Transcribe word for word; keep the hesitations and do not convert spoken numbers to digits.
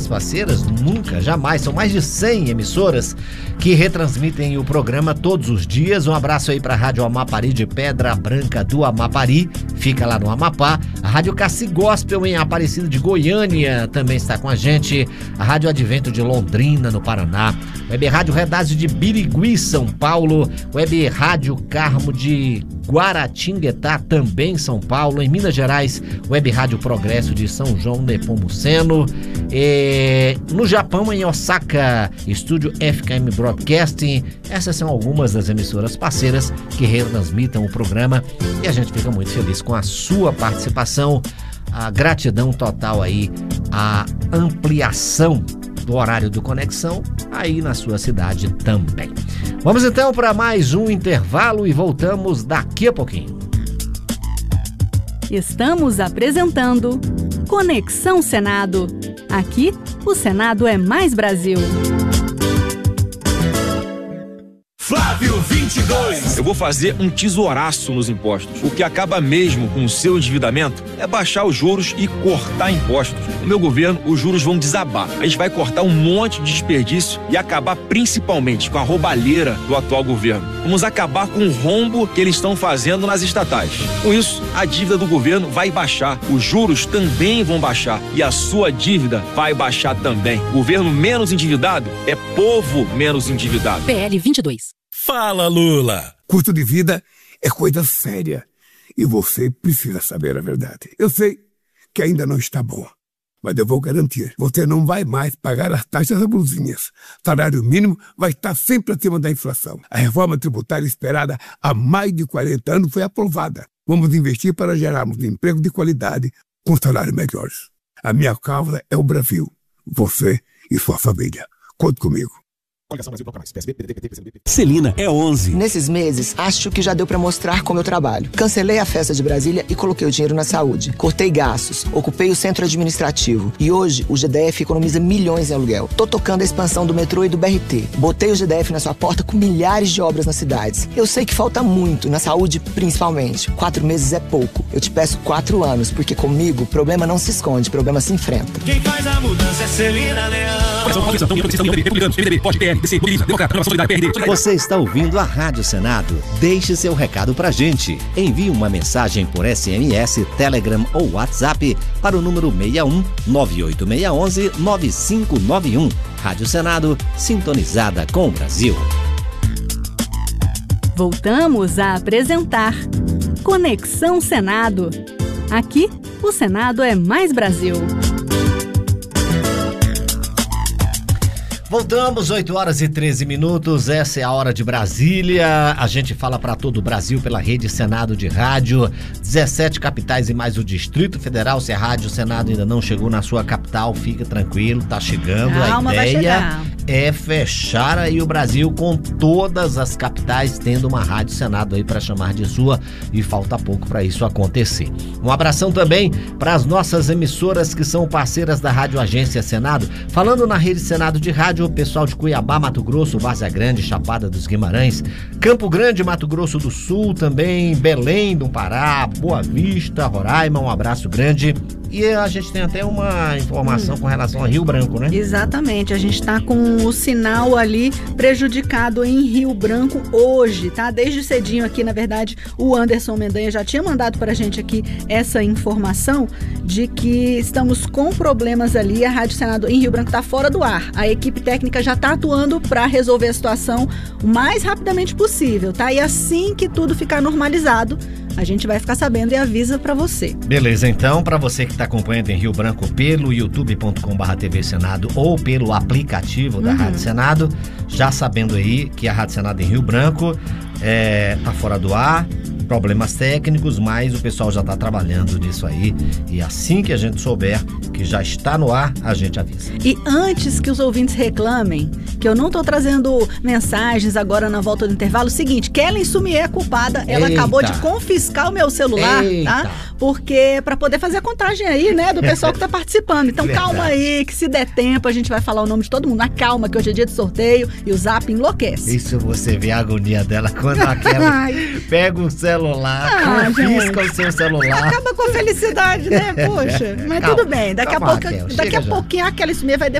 parceiras? Nunca, jamais. São mais de cem emissoras que retransmitem o programa todos os dias. Um abraço aí para a Rádio Amapari de Pedra Branca do Amapari, fica lá no Amapá. A Rádio Cassi Gospel em Aparecida de Goiânia também está com a gente. A Rádio Advento de Londrina, no Paraná. Web Rádio Redazio de Birigui, São Paulo. Web Rádio Carmo de Guaratinguetá, também São Paulo. Em Minas Gerais, Web Rádio Progresso de São João Nepomuceno. E no Japão, em Osaka, Estúdio F K M Broadcasting. Essas são algumas das emissoras parceiras que retransmitam o programa e a gente fica muito feliz com a sua participação. A gratidão total aí, a ampliação do horário do Conexão aí na sua cidade também. Vamos então para mais um intervalo e voltamos daqui a pouquinho. Estamos apresentando Conexão Senado. Aqui, o Senado é mais Brasil. Flávio vinte e dois. Eu vou fazer um tesouraço nos impostos. O que acaba mesmo com o seu endividamento é baixar os juros e cortar impostos. No meu governo, os juros vão desabar. A gente vai cortar um monte de desperdício e acabar principalmente com a roubalheira do atual governo. Vamos acabar com o rombo que eles estão fazendo nas estatais. Com isso, a dívida do governo vai baixar, os juros também vão baixar e a sua dívida vai baixar também. Governo menos endividado é povo menos endividado. P L vinte e dois. Fala, Lula! Custo de vida é coisa séria e você precisa saber a verdade. Eu sei que ainda não está bom, mas eu vou garantir, você não vai mais pagar as taxas abusivas. Salário mínimo vai estar sempre acima da inflação. A reforma tributária esperada há mais de quarenta anos foi aprovada. Vamos investir para gerarmos emprego de qualidade com salários melhores. A minha causa é o Brasil, você e sua família. Conte comigo. Celina é onze. Nesses meses, acho que já deu pra mostrar como eu trabalho. Cancelei a festa de Brasília e coloquei o dinheiro na saúde. Cortei gastos, ocupei o centro administrativo. E hoje, o G D F economiza milhões em aluguel. Tô tocando a expansão do metrô e do B R T. Botei o G D F na sua porta com milhares de obras nas cidades. Eu sei que falta muito, na saúde principalmente. Quatro meses é pouco. Eu te peço quatro anos, porque comigo, problema não se esconde, problema se enfrenta. Quem faz a mudança é Celina Leão. Você está ouvindo a Rádio Senado? Deixe seu recado pra gente. Envie uma mensagem por S M S, Telegram ou WhatsApp para o número seis um nove oito seis um um nove cinco nove um. Rádio Senado, sintonizada com o Brasil. Voltamos a apresentar Conexão Senado. Aqui, o Senado é mais Brasil. Voltamos, oito horas e treze minutos, essa é a hora de Brasília. A gente fala para todo o Brasil pela Rede Senado de Rádio, dezessete capitais e mais o Distrito Federal. Se a Rádio Senado ainda não chegou na sua capital, fica tranquilo, tá chegando. Calma, a vai ideia chegar. É fechar aí o Brasil com todas as capitais tendo uma Rádio Senado aí para chamar de sua, e falta pouco para isso acontecer. Um abração também para as nossas emissoras que são parceiras da Rádio Agência Senado. Falando na Rede Senado de Rádio, o pessoal de Cuiabá, Mato Grosso, Várzea Grande, Chapada dos Guimarães, Campo Grande, Mato Grosso do Sul, também Belém do Pará, Boa Vista, Roraima, um abraço grande. E a gente tem até uma informação hum. com relação a Rio Branco, né? Exatamente, a gente está com o sinal ali prejudicado em Rio Branco hoje, tá? Desde cedinho aqui, na verdade, o Anderson Mendanha já tinha mandado pra gente aqui essa informação de que estamos com problemas ali, a Rádio Senado em Rio Branco tá fora do ar. A equipe técnica já tá atuando para resolver a situação o mais rapidamente possível, tá? E assim que tudo ficar normalizado, a gente vai ficar sabendo e avisa pra você. Beleza, então, pra você que tá acompanhando em Rio Branco pelo youtube ponto com barra T V Senado ou pelo aplicativo da uhum. Rádio Senado, já sabendo aí que a Rádio Senado em Rio Branco é, tá fora do ar, problemas técnicos, mas o pessoal já tá trabalhando nisso aí, e assim que a gente souber que já está no ar, a gente avisa. E antes que os ouvintes reclamem que eu não tô trazendo mensagens agora na volta do intervalo, o seguinte, Kellen Sumier é culpada, ela Eita. acabou de confiscar o meu celular, Eita. tá? Porque para poder fazer a contagem aí, né, do pessoal que tá participando. Então Verdade. calma aí, que se der tempo a gente vai falar o nome de todo mundo. Na calma, que hoje é dia de sorteio e o Zap enlouquece. Isso você vê a agonia dela quando aquela pega o celular, ah, confisca gente. o seu celular. Acaba com a felicidade, né? Poxa, mas calma, tudo bem. Daqui calma, a pouco, Raquel, daqui a pouquinho a Kellen Sumier vai